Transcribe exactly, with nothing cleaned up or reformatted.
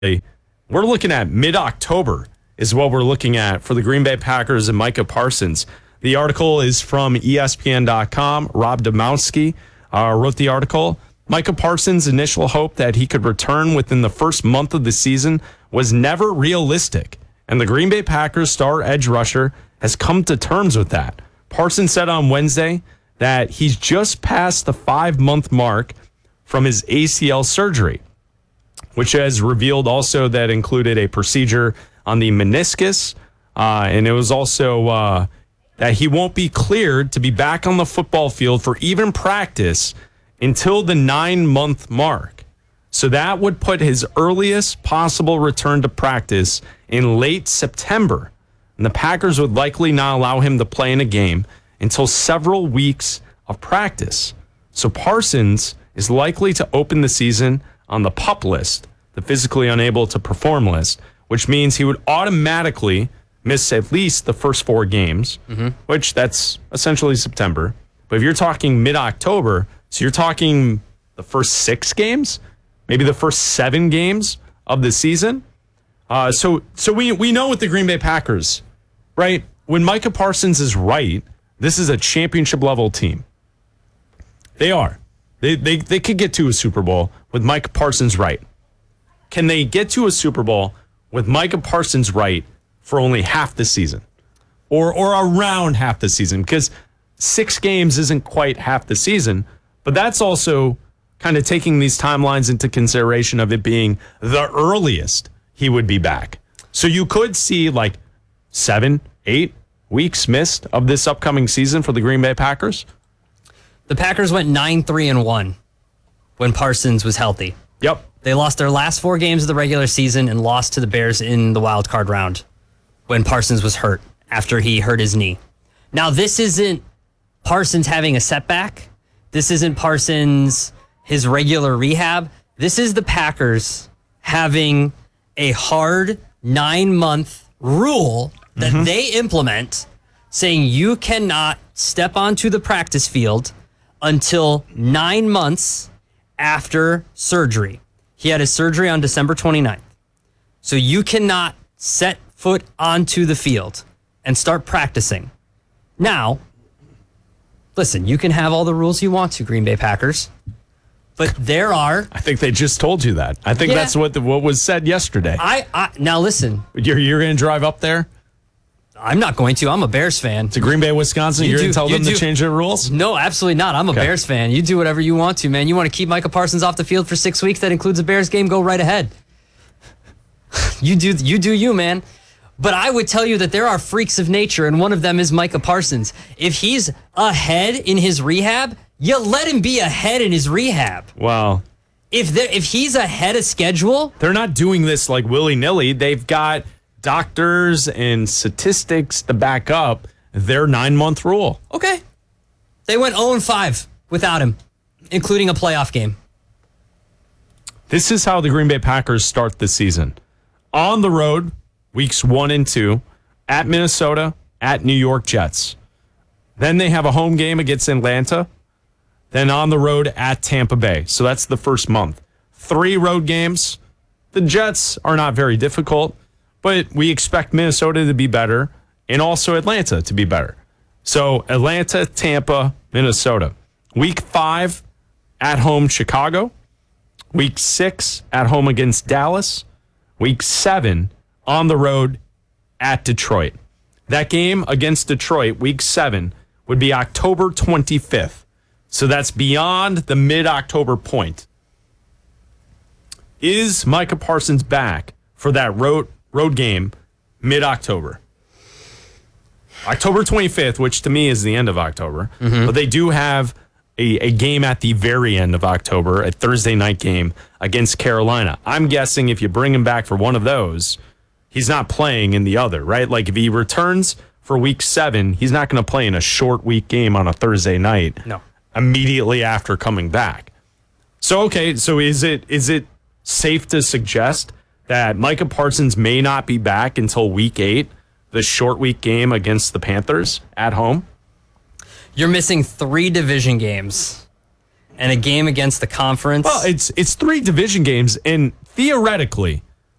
we're looking at mid-October is what we're looking at for the Green Bay Packers and Micah Parsons. The article is from E S P N dot com. Rob Domowski uh, wrote the article. Micah Parsons' initial hope that he could return within the first month of the season was never realistic, and the Green Bay Packers star edge rusher has come to terms with that. Parsons said on Wednesday that he's just past the five-month mark from his A C L surgery, which has revealed also that included a procedure on the meniscus, uh, and it was also uh, that he won't be cleared to be back on the football field for even practice until the nine-month mark. So that would put his earliest possible return to practice in late September, and the Packers would likely not allow him to play in a game until several weeks of practice. So Parsons is likely to open the season on the PUP list, the physically unable to perform list, which means he would automatically miss at least the first four games, mm-hmm. which that's essentially September. But if you're talking mid-October, so you're talking the first six games, maybe the first seven games of the season. Uh, so so we, we know with the Green Bay Packers, right? When Micah Parsons is right, this is a championship-level team. They are. They, they, they could get to a Super Bowl with Micah Parsons right. Can they get to a Super Bowl with Micah Parsons right for only half the season? Or or around half the season? Because six games isn't quite half the season, but that's also kind of taking these timelines into consideration of it being the earliest he would be back. So you could see like seven, eight weeks missed of this upcoming season for the Green Bay Packers. The Packers went nine three and one when Parsons was healthy. Yep. They lost their last four games of the regular season and lost to the Bears in the wild card round when Parsons was hurt after he hurt his knee. Now, this isn't Parsons having a setback. This isn't Parsons, his regular rehab. This is the Packers having a hard nine-month rule that mm-hmm. they implement saying you cannot step onto the practice field until nine months after surgery. He had his surgery on December twenty-ninth. So you cannot set foot onto the field and start practicing. Now, listen, you can have all the rules you want to, Green Bay Packers, but there are... I think they just told you that. I think yeah, that's what the, what was said yesterday. I, I Now, listen. You're, you're going to drive up there? I'm not going to. I'm a Bears fan. To Green Bay, Wisconsin? You you're going to tell them do. to change their rules? No, absolutely not. I'm a okay. Bears fan. You do whatever you want to, man. You want to keep Micah Parsons off the field for six weeks? That includes a Bears game. Go right ahead. you do you, do you, man. But I would tell you that there are freaks of nature, and one of them is Micah Parsons. If he's ahead in his rehab, you let him be ahead in his rehab. Wow. If if he's ahead of schedule... They're not doing this like willy-nilly. They've got doctors and statistics to back up their nine-month rule. Okay. They went oh and five without him, including a playoff game. This is how the Green Bay Packers start the season. On the road, weeks one and two, at Minnesota, at New York Jets. Then they have a home game against Atlanta. Then on the road at Tampa Bay. So that's the first month. Three road games. The Jets are not very difficult, but we expect Minnesota to be better and also Atlanta to be better. So Atlanta, Tampa, Minnesota. Week five, at home, Chicago. Week six, at home against Dallas. Week seven, on the road at Detroit. That game against Detroit, week seven, would be October twenty-fifth. So that's beyond the mid-October point. Is Micah Parsons back for that road road game mid-October? October twenty-fifth, which to me is the end of October. Mm-hmm. But they do have a, a game at the very end of October, a Thursday night game against Carolina. I'm guessing if you bring him back for one of those, he's not playing in the other, right? Like if he returns for week seven, he's not going to play in a short week game on a Thursday night. No. Immediately after coming back. So, okay, so is it is it safe to suggest that Micah Parsons may not be back until week eight, the short week game against the Panthers at home? You're missing three division games and a game against the conference. Well, it's it's three division games, and theoretically,